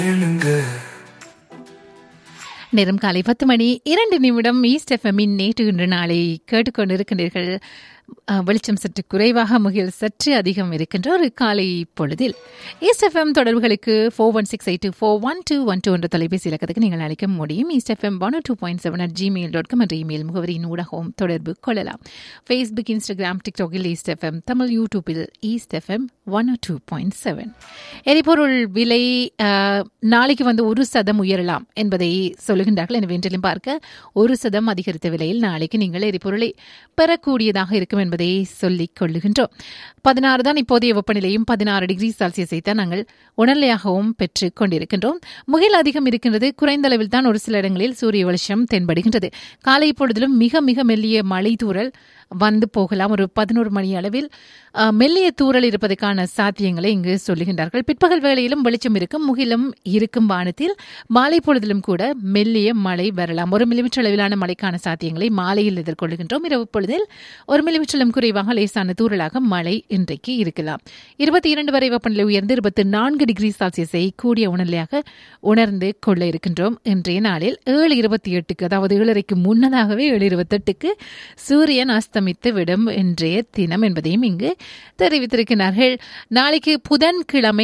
நேரம் காலை 10:02 ஈஸ்ட் எஃப்எம்மின் நேற்று இன்று நாளை கேட்டுக்கொண்டிருக்கின்றீர்கள். வெளிச்சம் சற்று குறைவாக, முகில் சற்று அதிகம் இருக்கின்ற ஒரு காலை பொழுதில் ஈஸ்ட் எஃப்எம் தொடர்புகளுக்கு 4168241212 என்ற தொலைபேசி இலக்கத்துக்கு நீங்கள் அழைக்க முடியும். ஈஸ்ட் எஃப்எம் 102.7@gmail.com என்ற இமெயில் முகவரியின் ஊடாகவும் தொடர்பு கொள்ளலாம். Facebook, Instagram, டிக்டாக்கில் east FM Tamil, யூடியூபில் ஈஸ்ட் எஃப்எம் 102.7. எரிபொருள் விலை நாளைக்கு வந்து 1% உயரலாம் என்பதை சொல்லுகின்றார்கள். எனவே இன்றிலும் பார்க்க 1% அதிகரித்த விலையில் நாளைக்கு நீங்கள் எரிபொருளை பெறக்கூடியதாக இருக்கும் என்பதை சொல்லிக் கொள்ளுகின்றோம். 16 தான் இப்போதைய வெப்பநிலையும் 16 டிகிரி செல்சியஸை தான் நாங்கள் உணர்நிலையாகவும் பெற்றுக் கொண்டிருக்கின்றோம். முகில் அதிகம் இருக்கின்றது. குறைந்த அளவில் தான் ஒரு சில இடங்களில் சூரிய வெளிச்சம் தென்படுகின்றது. காலை பொழுதிலும் மிக மிக மெல்லிய மழை தூறல் வந்து போகலாம். ஒரு 11 மணி அளவில் மெல்லிய தூறல் இருப்பதற்கான சாத்தியங்களை இங்கு சொல்லுகின்றார்கள். பிற்பகல் வேளையிலும் வெளிச்சம் இருக்கும், முகிலும் இருக்கும் வானத்தில். மாலை பொழுதிலும் கூட மெல்லிய மழை வரலாம். 1 மில்லிமீட்டர் அளவிலான மழைக்கான சாத்தியங்களை மாலையில் எதிர்கொள்கின்றோம். இரவு பொழுதில் 1 மில்லிமீட்டரிலும் குறைவாக லேசான தூறலாக மழை இன்றைக்கு இருக்கலாம். 22 வரை வெப்பநிலை உயர்ந்து 24 டிகிரி செல்சியஸை கூடிய உணர்நிலையாக உணர்ந்து கொள்ள இருக்கின்றோம். இன்றைய நாளில் 7:28, அதாவது 7:30க்கு முன்னதாகவே 7:28க்கு சூரியன் அஸ்தமித்து விடும் இன்றைய தினம் என்பதையும் இங்கு தெரிவித்திருக்கிறார்கள். நாளைக்கு புதன்கிழமை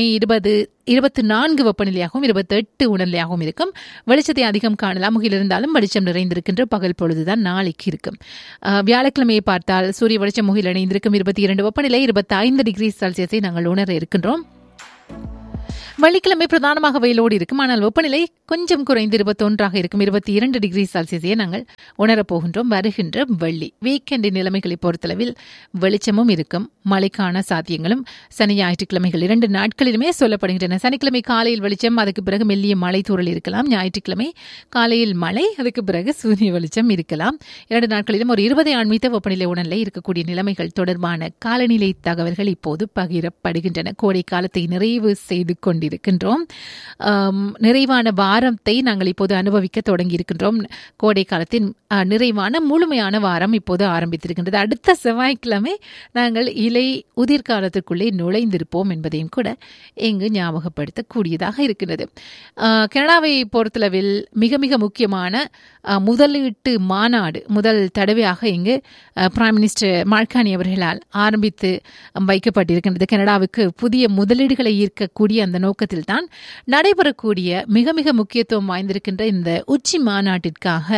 24 வெப்பநிலையாகவும் 28 உணர்நிலையாகவும் இருக்கும். வெளிச்சத்தை அதிகம் காணலாம். முகில் இருந்தாலும் வெளிச்சம் நிறைந்திருக்கின்ற பகல் பொழுதுதான் நாளைக்கு இருக்கும். வியாழக்கிழமையை பார்த்தால் சூரிய வெளிச்சம் முகில் இணைந்திருக்கும். 22 வெப்பநிலை, 25 டிகிரி செல்சியஸை நாங்கள் உணர இருக்கின்றோம். வெள்ளிக்கிழமை பிரதானமாக வெயிலோடு இருக்கும். ஆனால் வெப்பநிலை கொஞ்சம் குறைந்து 21ஆக இருக்கும். 22 டிகிரி செல்சியஸையே நாங்கள் உணரப்போகின்றோம் வருகின்ற வெள்ளி. வீக்கெண்டின் நிலைமைகளை பொறுத்தளவில் வெளிச்சமும் இருக்கும், மழைக்கான சாத்தியங்களும் சனி ஞாயிற்றுக்கிழமைகள் 2 நாட்களிலுமே சொல்லப்படுகின்றன. சனிக்கிழமை காலையில் வெளிச்சம், அதுக்கு பிறகு மெல்லிய மழை தூறல் இருக்கலாம். ஞாயிற்றுக்கிழமை காலையில் மழை, அதுக்கு பிறகு சூரிய வெளிச்சம் இருக்கலாம். 2 நாட்களிலும் ஒரு 20 ஆன்மீக வெப்பநிலை உணர்நிலை இருக்கக்கூடிய நிலைமைகள் தொடர்பான காலநிலை தகவல்கள் இப்போது பகிரப்படுகின்றன. கோடை காலத்தை நிறைவு செய்து கொண்டிருக்கின்றோம். நிறைவான வாரத்தை நாங்கள் இப்போது அனுபவிக்க தொடங்கி இருக்கின்றோம். கோடை காலத்தின் நிறைவான முழுமையான வாரம் இப்போது ஆரம்பித்திருக்கின்றது. அடுத்த செவ்வாய்க்கிழமை நாங்கள் இலை உதிர்காலத்திற்குள்ளே நுழைந்திருப்போம் என்பதையும் கூட இங்கு ஞாபகப்படுத்தக்கூடியதாக இருக்கின்றது. கனடாவை பொறுத்தளவில் மிக மிக முக்கியமான முதலீட்டு மாநாடு முதல் தடவையாக இங்கு பிரைம் மினிஸ்டர் மார்கானி அவர்களால் ஆரம்பித்து வைக்கப்பட்டிருக்கின்றது. கனடாவுக்கு புதிய முதலீடுகளை ஈர்க்கக்கூடிய அந்த நோக்கத்தில் தான் நடைபெறக்கூடிய மிக மிக முக்கியத்துவம் வாய்ந்திருக்கின்ற இந்த உச்சி மாநாட்டிற்காக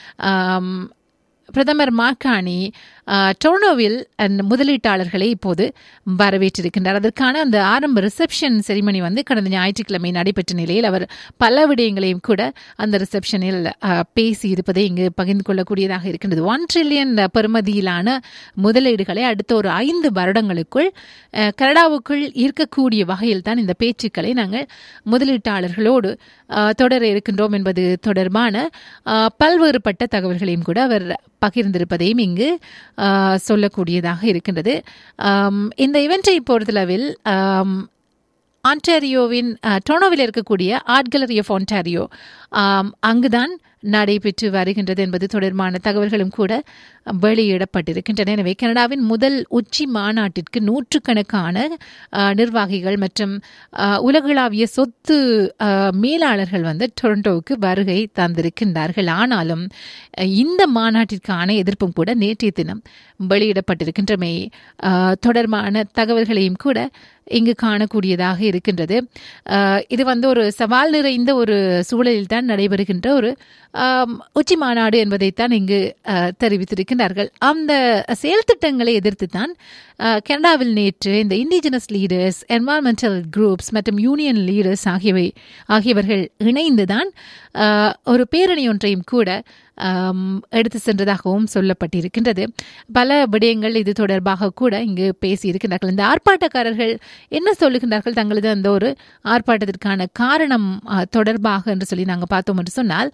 பிரதமர் மார்கானி டொரண்டோவில் முதலீட்டாளர்களை இப்போது வரவேற்றிருக்கின்றார். அதற்கான அந்த ஆரம்ப ரிசப்ஷன் செரிமனி வந்து கடந்த ஞாயிற்றுக்கிழமை நடைபெற்ற நிலையில் அவர் பல விடயங்களையும் கூட அந்த ரிசப்ஷனில் பேசி இருப்பதை இங்கு பகிர்ந்து கொள்ளக்கூடியதாக இருக்கின்றது. 1 ட்ரில்லியன் பெறுமதியிலான முதலீடுகளை அடுத்த ஒரு 5 வருடங்களுக்குள் கனடாவுக்குள் ஈர்க்கக்கூடிய வகையில் தான் இந்த பேச்சுக்களை நாங்கள் முதலீட்டாளர்களோடு தொடர இருக்கின்றோம் என்பது தொடர்பான பல்வேறுபட்ட தகவல்களையும் கூட அவர் பகிர்ந்திருப்பதையும் இங்கு சொல்லக்கூடியதாக இருக்கின்றது. இந்த இவெண்டை பொறுத்தளவில் ஆன்டாரியோவின் டொரண்டோவில் இருக்கக்கூடிய ஆர்ட் கேலரி ஆஃப் ஆன்டாரியோ அங்குதான் நடைபெற்று வருகின்றது என்பது தொடர்பான தகவல்களும் கூட வெளியிடப்பட்டிருக்கின்றன. எனவே கனடாவின் முதல் உச்சி மாநாட்டிற்கு நூற்றுக்கணக்கான நிர்வாகிகள் மற்றும் உலகளாவிய சொத்து மேலாளர்கள் வந்து டொரண்டோவுக்கு வருகை தந்திருக்கின்றார்கள். ஆனாலும் இந்த மாநாட்டிற்கான எதிர்ப்பும் கூட நேற்றைய தினம் வெளியிடப்பட்டிருக்கின்றமை தொடர்பான தகவல்களையும் கூட இங்கு காணக்கூடியதாக இருக்கின்றது. இது வந்து ஒரு சவால் நிறைந்த ஒரு சூழலில் தான் நடைபெறுகின்ற ஒரு உச்சி மாநாடு என்பதைத்தான் இங்கு தெரிவித்திருக்கின்றார்கள். அந்த செயல் திட்டங்களை எதிர்த்து தான் கனடாவில் நேற்று இந்த இண்டிஜினஸ் லீடர்ஸ், என்வாயர்மெண்டல் குரூப்ஸ் மற்றும் யூனியன் லீடர்ஸ் ஆகியவர்கள் இணைந்துதான் ஒரு பேரணி ஒன்றையும் கூட எடுத்து சென்றதாகவும் சொல்லப்பட்டிருக்கின்றது. பல விடயங்கள் இது தொடர்பாக கூட இங்கு பேசியிருக்கிறார்கள். இந்த ஆர்ப்பாட்டக்காரர்கள் என்ன சொல்லுகின்றார்கள், தங்களது அந்த ஒரு ஆர்ப்பாட்டத்திற்கான காரணம் தொடர்பாக என்று சொல்லி நாங்கள் பார்த்தோம் என்று சொன்னால்,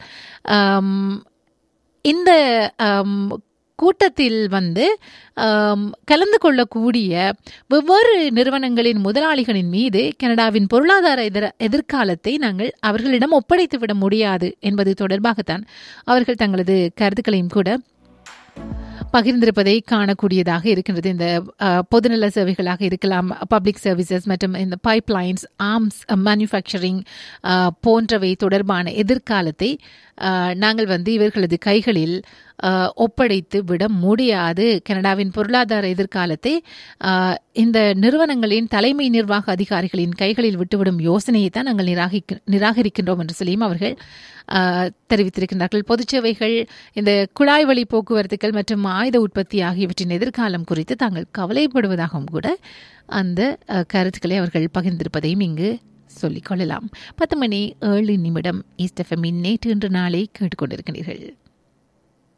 இந்த கூட்டத்தில் வந்து கலந்து கொள்ளக்கூடிய வெவ்வேறு நிறுவனங்களின் முதலாளிகளின் மீது கனடாவின் பொருளாதார எதிர்காலத்தை நாங்கள் அவர்களிடம் ஒப்படைத்துவிட முடியாது என்பது தொடர்பாகத்தான் அவர்கள் தங்களது கருத்துக்களையும் கூட பகிர்ந்திருப்பதை காணக்கூடியதாக இருக்கின்றது. இந்த பொதுநல சேவைகளாக இருக்கலாம், பப்ளிக் சர்வீசஸ் மற்றும் இந்த பைப்லைன்ஸ், ஆர்ம்ஸ் மேனுஃபேக்சரிங் போன்றவை தொடர்பான எதிர்காலத்தை நாங்கள் இவர்களது கைகளில் ஒப்படைத்து விட முடியாது. கனடாவின் பொருளாதார எதிர்காலத்தை இந்த நிறுவனங்களின் தலைமை நிர்வாக அதிகாரிகளின் கைகளில் விட்டுவிடும் யோசனையை தான் நாங்கள் நிராகரிக்கின்றோம் என்று சொல்லியும் அவர்கள் தெரிவித்திருக்கின்றார்கள். பொதுச்சேவைகள், இந்த குழாய் வழி போக்குவரத்துகள் மற்றும் ஆயுத உற்பத்தி ஆகியவற்றின் எதிர்காலம் குறித்து தாங்கள் கவலைப்படுவதாகவும் கூட அந்த கருத்துக்களை அவர்கள் பகிர்ந்திருப்பதையும் இங்கு சொல்லிக் கொள்ளலாம். 10 மணி 7 நிமிடம் ஈஸ்ட் எஃப்எம்மின் நேற்று இன்று நாளை கேட்டுக்கொண்டிருக்கிறீர்கள்.